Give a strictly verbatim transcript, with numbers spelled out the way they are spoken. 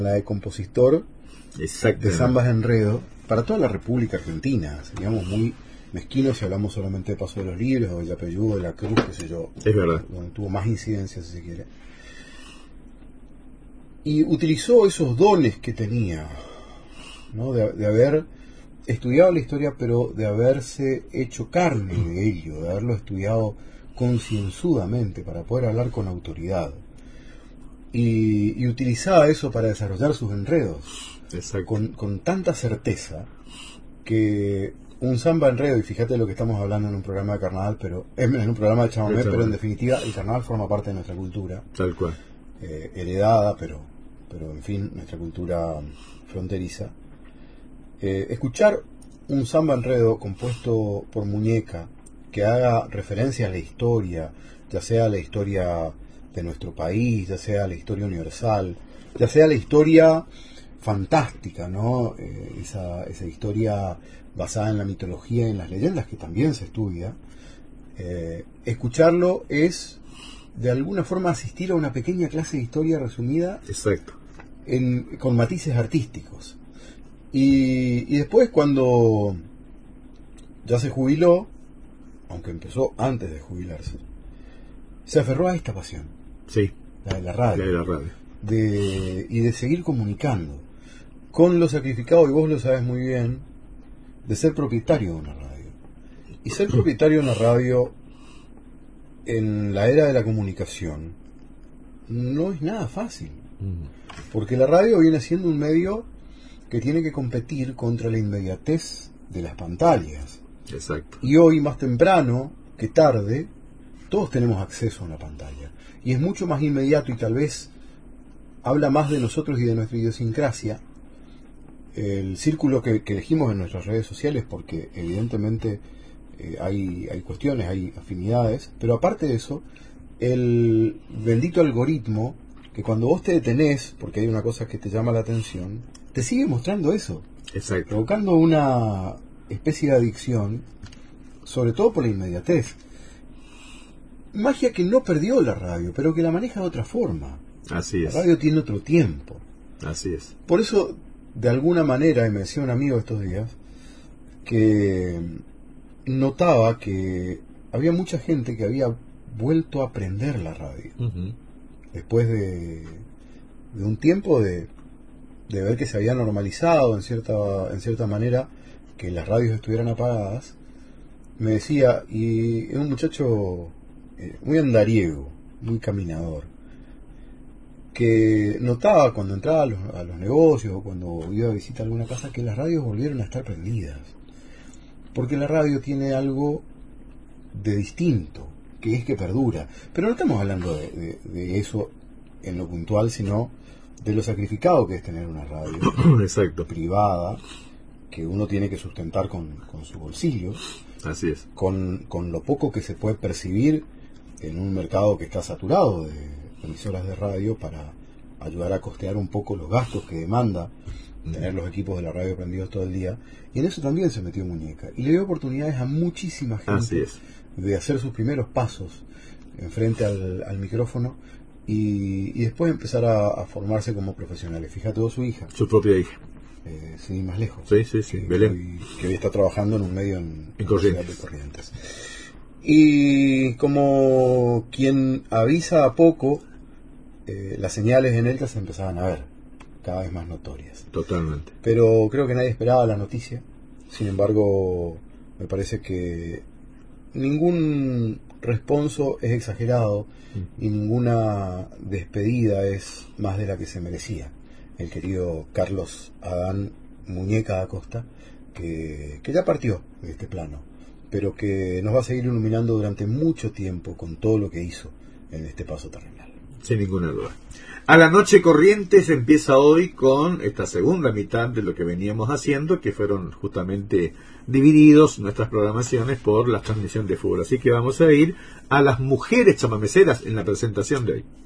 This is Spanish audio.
la de compositor de Zambas de Enredo para toda la República Argentina. Seríamos muy mezquinos si hablamos solamente de Paso de los Libres o de Yapeyú, de la Cruz, qué sé yo. Es verdad. Donde tuvo más incidencia, si se quiere. Y utilizó esos dones que tenía, ¿no? de, de haber estudiado la historia, pero de haberse hecho carne de ello, de haberlo estudiado concienzudamente para poder hablar con autoridad. Y, y utilizaba eso para desarrollar sus enredos. Exacto. Con, con tanta certeza que un samba enredo, y fíjate lo que estamos hablando en un programa de carnaval, pero en un programa de chamamé, pero en definitiva el carnaval forma parte de nuestra cultura. Tal cual. Eh, heredada, pero, pero en fin, nuestra cultura fronteriza. Eh, escuchar un samba enredo compuesto por Muñeca, que haga referencia a la historia, ya sea la historia de nuestro país, ya sea la historia universal, ya sea la historia fantástica, ¿no? Eh, esa, esa historia basada en la mitología y en las leyendas, que también se estudia. Eh, escucharlo es de alguna forma asistir a una pequeña clase de historia resumida. Exacto. En, con matices artísticos. Y, y después, cuando ya se jubiló, aunque empezó antes de jubilarse, se aferró a esta pasión. Sí. La de la radio. La de la radio. De, y de seguir comunicando. Con lo sacrificado, y vos lo sabes muy bien, de ser propietario de una radio. Y ser propietario de una radio en la era de la comunicación no es nada fácil. Porque la radio viene siendo un medio que tiene que competir contra la inmediatez de las pantallas. Exacto. Y hoy, más temprano que tarde, todos tenemos acceso a una pantalla. Y es mucho más inmediato y tal vez habla más de nosotros y de nuestra idiosincrasia el círculo que, que elegimos en nuestras redes sociales, porque evidentemente eh, hay, hay cuestiones, hay afinidades, pero aparte de eso, el bendito algoritmo, que cuando vos te detenés, porque hay una cosa que te llama la atención, te sigue mostrando eso. Exacto. Provocando una especie de adicción, sobre todo por la inmediatez. Magia que no perdió la radio, pero que la maneja de otra forma. Así es. La radio tiene otro tiempo. Así es. Por eso, de alguna manera, y me decía un amigo estos días, que notaba que había mucha gente que había vuelto a aprender la radio. Uh-huh. Después de, de un tiempo de, de ver que se había normalizado en cierta, en cierta manera que las radios estuvieran apagadas, me decía, y es un muchacho eh, muy andariego, muy caminador, que notaba cuando entraba a los, a los negocios o cuando iba a visitar alguna casa que las radios volvieron a estar prendidas. Porque la radio tiene algo de distinto, que es que perdura. Pero no estamos hablando de, de, de eso en lo puntual, sino de lo sacrificado que es tener una radio Exacto. privada, que uno tiene que sustentar con, con su bolsillo. Así es. Con, con lo poco que se puede percibir en un mercado que está saturado de emisoras de radio, para ayudar a costear un poco los gastos que demanda tener los equipos de la radio prendidos todo el día. Y en eso también se metió Muñeca. Y le dio oportunidades a muchísima gente de hacer sus primeros pasos en frente al, al micrófono y, y después empezar a, a formarse como profesionales. Fíjate vos, su hija. Su propia hija. Eh, sin ir más lejos. Sí, sí, sí. Que, Belén. Hoy, que hoy está trabajando en un medio en, en Corrientes. de Corrientes. Y como quien avisa a poco, eh, las señales en Elta se empezaban a ver cada vez más notorias. Totalmente. Pero creo que nadie esperaba la noticia. Sin embargo, me parece que ningún responso es exagerado mm. y ninguna despedida es más de la que se merecía. El querido Carlos Adán Muñeca Acosta, que, que ya partió de este plano, pero que nos va a seguir iluminando durante mucho tiempo con todo lo que hizo en este paso terrenal. Sin ninguna duda. A la noche Corrientes empieza hoy con esta segunda mitad de lo que veníamos haciendo, que fueron justamente divididos nuestras programaciones por la transmisión de fútbol. Así que vamos a ir a las mujeres chamameceras en la presentación de hoy.